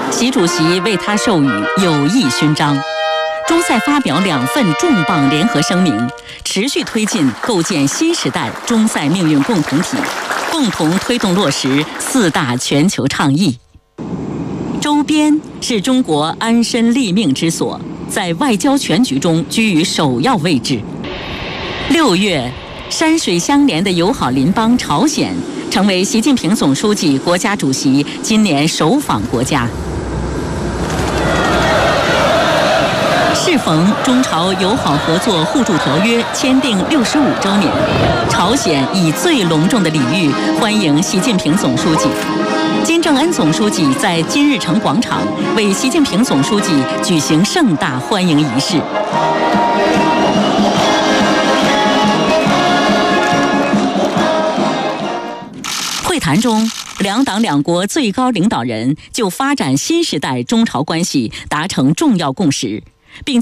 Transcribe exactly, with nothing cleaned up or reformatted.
习主席为他授予友谊勋章。中赛发表两份重磅联合声明，持续推进构建新时代中赛命运共同体，共同推动落实四大全球倡议。周边是中国安身立命之所，在外交全局中居于首要位置。六月，山水相连的友好邻邦朝鲜成为习近平总书记、国家主席今年首访国家。适逢中朝友好合作互助条约签订六十五周年，朝鲜以最隆重的礼遇欢迎习近平总书记。金正恩总书记在金日成广场为习近平总书记举行盛大欢迎仪式。会谈中，两党两国最高领导人就发展新时代中朝关系达成重要共识，并